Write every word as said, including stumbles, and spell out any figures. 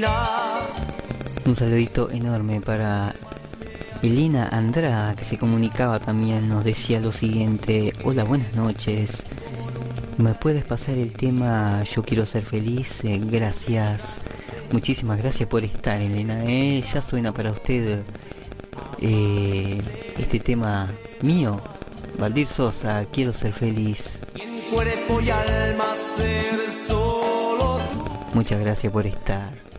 Un saludito enorme para Elena Andrada, que se comunicaba también, nos decía lo siguiente: hola, buenas noches, ¿me puedes pasar el tema Yo quiero ser feliz? Eh, gracias, muchísimas gracias por estar, Elena. Eh, ya suena para usted eh, este tema mío, Valdir Sosa, Quiero ser feliz. Cuerpo y alma ser solo. Muchas gracias por estar.